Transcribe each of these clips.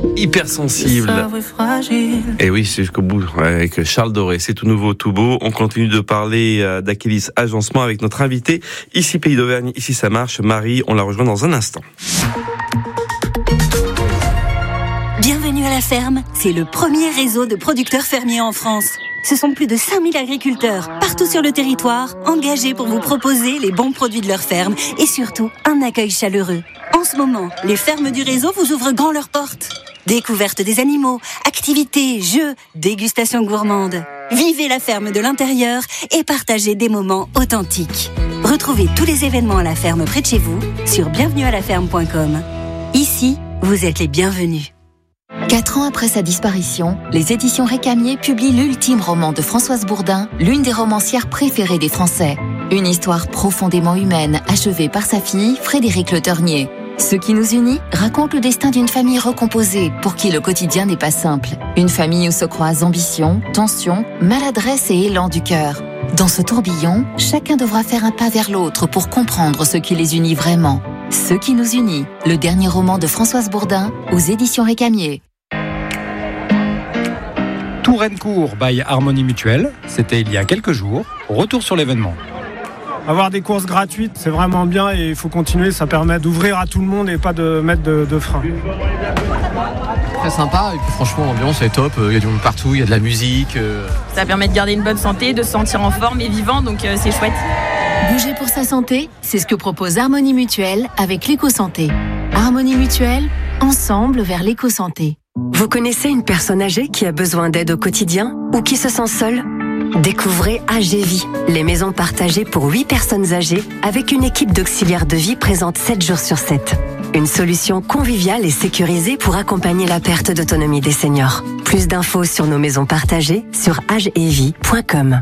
Hypersensible. Et oui, c'est jusqu'au bout avec Charles Doré. C'est tout nouveau, tout beau. On continue de parler d'Achilles Agencement avec notre invité. Ici Pays d'Auvergne, ici ça marche. Marie, on la rejoint dans un instant. Bienvenue à la ferme. C'est le premier réseau de producteurs fermiers en France. Ce sont plus de 5000 agriculteurs, partout sur le territoire, engagés pour vous proposer les bons produits de leur ferme et surtout un accueil chaleureux. En ce moment, les fermes du réseau vous ouvrent grand leurs portes. Découverte des animaux, activités, jeux, dégustation gourmande. Vivez la ferme de l'intérieur et partagez des moments authentiques. Retrouvez tous les événements à la ferme près de chez vous sur bienvenuealaferme.com. Ici, vous êtes les bienvenus. 4 ans après sa disparition, les éditions Récamier publient l'ultime roman de Françoise Bourdin, l'une des romancières préférées des Français. Une histoire profondément humaine, achevée par sa fille, Frédérique Le Ternier. Ce qui nous unit raconte le destin d'une famille recomposée, pour qui le quotidien n'est pas simple. Une famille où se croisent ambition, tension, maladresse et élan du cœur. Dans ce tourbillon, chacun devra faire un pas vers l'autre pour comprendre ce qui les unit vraiment. Ce qui nous unit, le dernier roman de Françoise Bourdin, aux éditions Récamier. Tourencourt by Harmonie Mutuelle, c'était il y a quelques jours. Retour sur l'événement. Avoir des courses gratuites, c'est vraiment bien et il faut continuer, ça permet d'ouvrir à tout le monde et pas de mettre de frein. Très sympa et puis franchement l'ambiance est top, il y a du monde partout, il y a de la musique. Ça permet de garder une bonne santé, de se sentir en forme et vivant, donc c'est chouette. Bouger pour sa santé, c'est ce que propose Harmonie Mutuelle avec l'éco-santé. Harmonie Mutuelle, ensemble vers l'éco-santé. Vous connaissez une personne âgée qui a besoin d'aide au quotidien ou qui se sent seule ? Découvrez AGVie, les maisons partagées pour 8 personnes âgées avec une équipe d'auxiliaires de vie présente 7 jours sur 7. Une solution conviviale et sécurisée pour accompagner la perte d'autonomie des seniors. Plus d'infos sur nos maisons partagées sur agevie.com.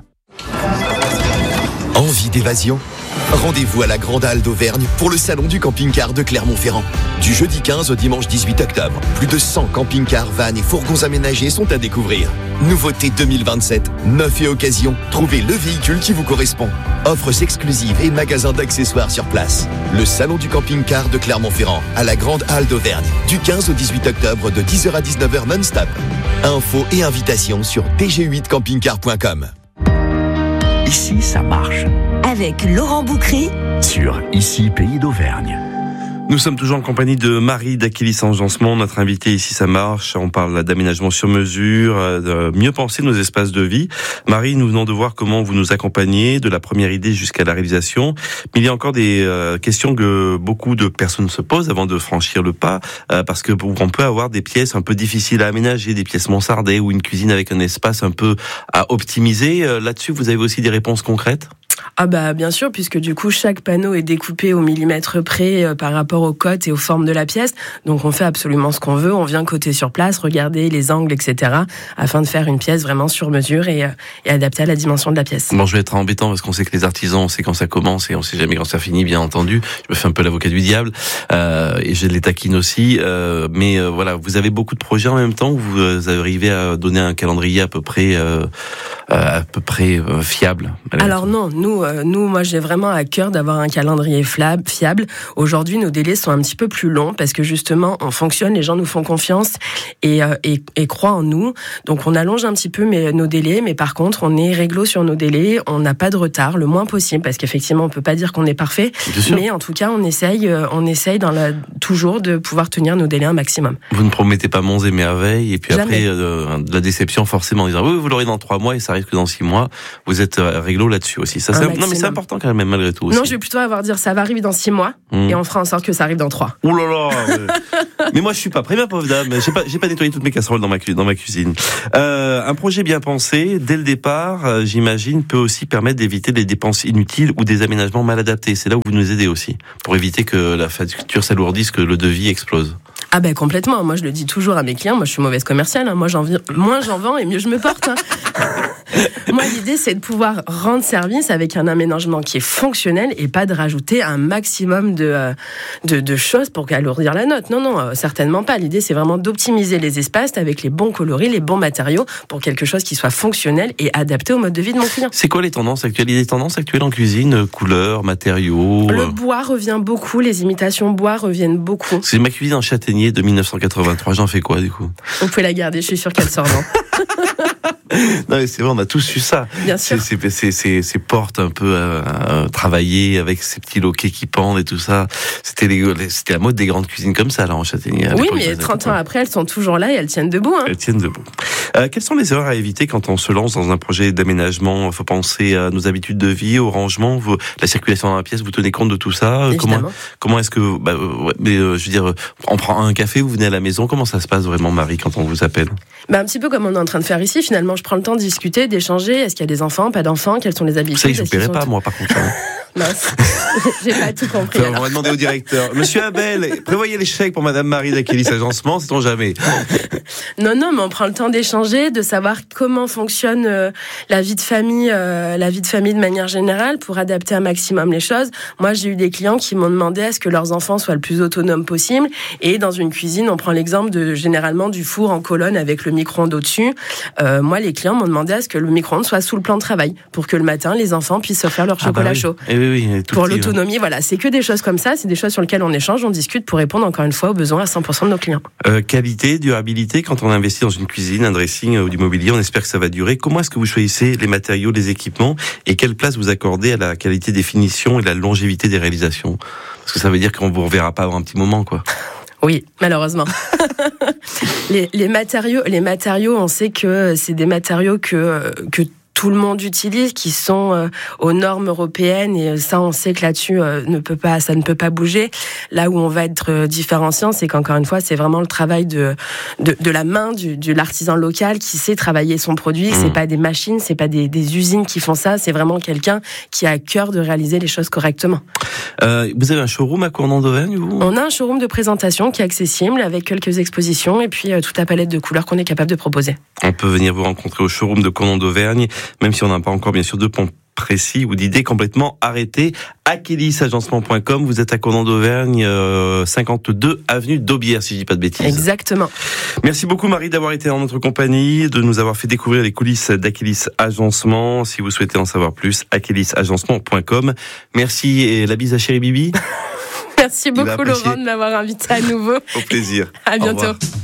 Envie d'évasion ? Rendez-vous à la Grande Halle d'Auvergne pour le salon du camping-car de Clermont-Ferrand. Du jeudi 15 au dimanche 18 octobre, plus de 100 camping-cars, vannes et fourgons aménagés sont à découvrir. Nouveauté 2027, neuf et occasion, trouvez le véhicule qui vous correspond. Offres exclusives et magasins d'accessoires sur place. Le salon du camping-car de Clermont-Ferrand à la Grande Halle d'Auvergne, du 15 au 18 octobre de 10h à 19h non-stop. Infos et invitations sur dg8campingcar.com. Ici, ça marche. Avec Laurent Boucry sur Ici Pays d'Auvergne. Nous sommes toujours en compagnie de Marie d'Achilles Agencement, notre invitée ici ça marche. On parle d'aménagement sur mesure, de mieux penser nos espaces de vie. Marie, nous venons de voir comment vous nous accompagnez de la première idée jusqu'à la réalisation. Mais il y a encore des questions que beaucoup de personnes se posent avant de franchir le pas, parce que on peut avoir des pièces un peu difficiles à aménager, des pièces mansardées ou une cuisine avec un espace un peu à optimiser. Là-dessus, vous avez aussi des réponses concrètes ? Ah bah bien sûr, puisque du coup chaque panneau est découpé au millimètre près par rapport aux cotes et aux formes de la pièce. Donc on fait absolument ce qu'on veut, on vient coter sur place, regarder les angles, etc. afin de faire une pièce vraiment sur mesure et adaptée à la dimension de la pièce. Bon, je vais être embêtant parce qu'on sait que les artisans, on sait quand ça commence et on sait jamais quand ça finit, bien entendu. Je me fais un peu l'avocat du diable et je les taquine aussi. Mais voilà, vous avez beaucoup de projets en même temps où vous arrivez à donner un calendrier à peu près fiable. Alors non, nous, moi, j'ai vraiment à cœur d'avoir un calendrier fiable. Aujourd'hui, nos délais sont un petit peu plus longs parce que justement, on fonctionne, les gens nous font confiance et croient en nous. Donc, on allonge un petit peu nos délais, mais par contre, on est réglo sur nos délais. On n'a pas de retard, le moins possible, parce qu'effectivement, on peut pas dire qu'on est parfait. Mais en tout cas, on essaye toujours de pouvoir tenir nos délais un maximum. Vous ne promettez pas monts et merveilles, et puis Jamais. après, de la déception, forcément, en disant oui, vous l'aurez dans 3 mois et ça arrive que dans 6 mois. Vous êtes réglo là-dessus aussi. Ça, non, mais c'est important quand même, malgré tout. Aussi. Non, je vais plutôt dire ça va arriver dans 6 mois et on fera en sorte que ça arrive dans 3. Ouh là là. Mais moi, je suis pas prêt, ma pauvre dame. J'ai pas nettoyé toutes mes casseroles dans ma cuisine. Un projet bien pensé, dès le départ, j'imagine, peut aussi permettre d'éviter des dépenses inutiles ou des aménagements mal adaptés. C'est là où vous nous aidez aussi, pour éviter que la facture s'alourdisse, que le devis explose. Ah ben complètement. Moi, je le dis toujours à mes clients. Moi, je suis mauvaise commerciale. Moins j'en vends et mieux je me porte. Moi, l'idée, c'est de pouvoir rendre service avec un aménagement qui est fonctionnel et pas de rajouter un maximum de choses pour alourdir la note. Non, certainement pas. L'idée, c'est vraiment d'optimiser les espaces avec les bons coloris, les bons matériaux pour quelque chose qui soit fonctionnel et adapté au mode de vie de mon client. C'est quoi les tendances actuelles? Il y a des tendances actuelles en cuisine, couleurs, matériaux? Le bois revient beaucoup, les imitations bois reviennent beaucoup. C'est ma cuisine en châtaignier de 1983. J'en fais quoi du coup? Vous pouvez la garder, je suis sûre qu'elle sort non. Non mais c'est vrai, on a tous eu ça. Bien sûr. Ces portes un peu travaillées avec ces petits loquets qui pendent et tout ça. C'était la mode des grandes cuisines comme ça là en châtaignier. Oui, mais 30 ans après, elles sont toujours là et elles tiennent debout. Hein. Elles tiennent debout. Quelles sont les erreurs à éviter quand on se lance dans un projet d'aménagement? Il faut penser à nos habitudes de vie, au rangement, la circulation dans la pièce. Vous tenez compte de tout ça? Comment est-ce que, je veux dire, on prend un café, vous venez à la maison. Comment ça se passe vraiment, Marie, quand on vous appelle? Un petit peu comme on est en train de faire ici. Finalement, je prends le temps de discuter, d'échanger. Est-ce qu'il y a des enfants, pas d'enfants? Quelles sont les habitudes? Ça, je ne paierai pas, moi, par contre. Mince, j'ai pas tout compris. On va demander au directeur. Monsieur Abel, prévoyez les chèques pour Madame Marie d'Aquelis Agencement, sait-on jamais. Non, mais on prend le temps d'échanger, de savoir comment fonctionne la vie de famille de manière générale pour adapter un maximum les choses. Moi, j'ai eu des clients qui m'ont demandé à ce que leurs enfants soient le plus autonomes possible. Et dans une cuisine, on prend l'exemple généralement du four en colonne avec le micro-ondes au-dessus. Moi, les clients m'ont demandé à ce que le micro-ondes soit sous le plan de travail pour que le matin, les enfants puissent se faire leur chocolat chaud. Oui, pour l'autonomie, voilà, c'est que des choses comme ça, c'est des choses sur lesquelles on échange, on discute pour répondre encore une fois aux besoins à 100% de nos clients. Qualité, durabilité, quand on investit dans une cuisine, un dressing ou du mobilier, on espère que ça va durer. Comment est-ce que vous choisissez les matériaux, les équipements et quelle place vous accordez à la qualité des finitions et la longévité des réalisations? Parce que ça veut dire qu'on vous reverra pas avant un petit moment, quoi. Oui, malheureusement. les matériaux, on sait que c'est des matériaux que tout le monde utilise, qui sont aux normes européennes, et ça, on sait que là-dessus, ça ne peut pas bouger. Là où on va être différenciant, c'est qu'encore une fois, c'est vraiment le travail de la main de l'artisan local qui sait travailler son produit. C'est pas des machines, c'est pas des usines qui font ça, c'est vraiment quelqu'un qui a à cœur de réaliser les choses correctement. Vous avez un showroom à Cournant d'Auvergne, vous? On a un showroom de présentation qui est accessible avec quelques expositions et puis toute la palette de couleurs qu'on est capable de proposer. On peut venir vous rencontrer au showroom de Cournant d'Auvergne, même si on n'a pas encore bien sûr de ponts précis ou d'idées complètement arrêtées. Aquelisagencement.com, vous êtes à Cournant d'Auvergne, 52 avenue d'Aubière, si je dis pas de bêtises. Exactement. Merci beaucoup Marie d'avoir été en notre compagnie, de nous avoir fait découvrir les coulisses d'Aquelis Agencement. Si vous souhaitez en savoir plus, aquelisagencement.com. Merci et la bise à Chéri Bibi. Merci beaucoup Laurent de m'avoir invité à nouveau. Au plaisir. À bientôt.